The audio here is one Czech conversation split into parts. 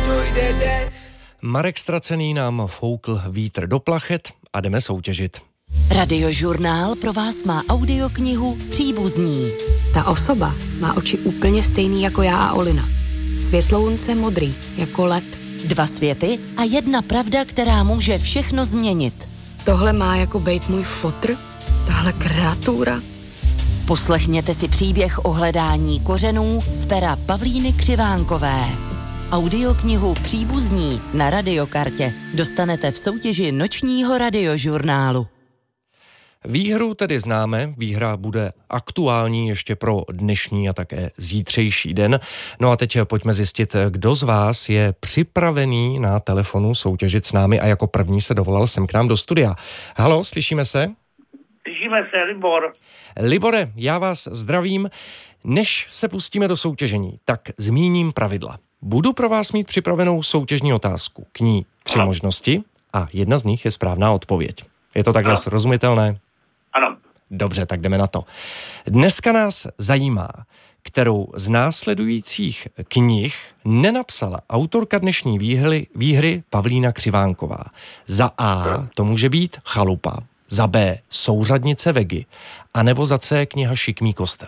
dojde den. Marek Stracený nám foukl vítr do plachet a jdeme soutěžit. Radiožurnál pro vás má audioknihu Příbuzní. Ta osoba má oči úplně stejný jako já a Olina. Světlounce modrý, jako led. 2 světy a 1 pravda, která může všechno změnit. Tohle má jako bejt můj fotr? Tahle kreatura? Poslechněte si příběh o hledání kořenů z pera Pavlíny Křivánkové. Audioknihu Příbuzní na Radiokartě dostanete v soutěži nočního radiožurnálu. Výhru tedy známe, výhra bude aktuální ještě pro dnešní a také zítřejší den. No a teď pojďme zjistit, kdo z vás je připravený na telefonu soutěžit s námi a jako první se dovolal sem k nám do studia. Haló, slyšíme se? Slyšíme se, Libor. Libore, já vás zdravím. Než se pustíme do soutěžení, tak zmíním pravidla. Budu pro vás mít připravenou soutěžní otázku. K ní 3 možnosti a 1 z nich je správná odpověď. Je to takhle srozumitelné? Ano. Dobře, tak jdeme na to. Dneska nás zajímá, kterou z následujících knih nenapsala autorka dnešní výhry Pavlína Křivánková. Za A to může být Chalupa, za B Souřadnice Vegy, anebo za C kniha Šikmý kostel.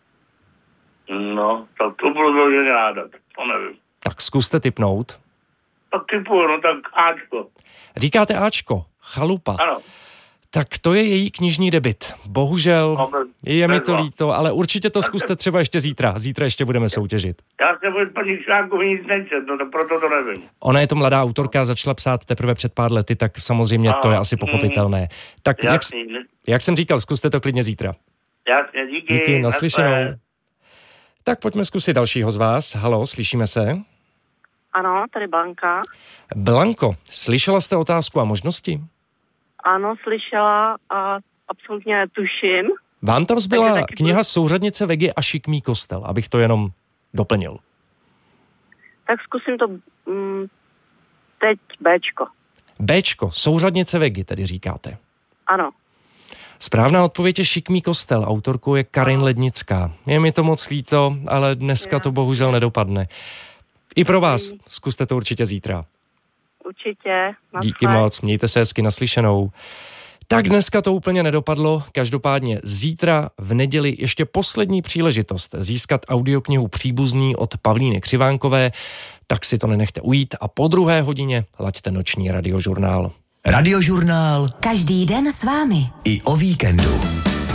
No, tak to budu velmi ráda, to nevím. Tak zkuste tipnout. Tak typuju, no tak Ačko. Říkáte Ačko, Chalupa. Ano. Tak to je její knižní debut. Bohužel, je mi to líto, ale určitě to zkuste třeba ještě zítra. Zítra ještě budeme soutěžit. Já se vůbec paní Křivánkovi nic nečet, no proto to nevím. Ona je to mladá autorka, začala psát teprve před pár lety, tak samozřejmě to je asi pochopitelné. Tak jak jsem říkal, zkuste to klidně zítra. Jasně, díky. Díky, naslyšenou. Tak pojďme zkusit dalšího z vás. Haló, slyšíme se? Ano, tady Blanka. Blanko, slyšela jste otázku a možnosti? Ano, slyšela a absolutně netuším. Vám tam zbyla kniha Souřadnice Vegy a Šikmý kostel, abych to jenom doplnil. Tak zkusím to teď Bčko. Bčko, Souřadnice Vegy, tedy říkáte. Ano. Správná odpověď je Šikmý kostel, autorkou je Karin Lednická. Je mi to moc líto, ale dneska to bohužel nedopadne. I pro vás, zkuste to určitě zítra. Určitě. Díky moc, mějte se hezky, naslyšenou. Tak dneska to úplně nedopadlo, každopádně zítra v neděli ještě poslední příležitost získat audioknihu Příbuzní od Pavlíny Křivánkové, tak si to nenechte ujít a po 2. hodině laďte noční radiožurnál. Radiožurnál. Každý den s vámi. I o víkendu.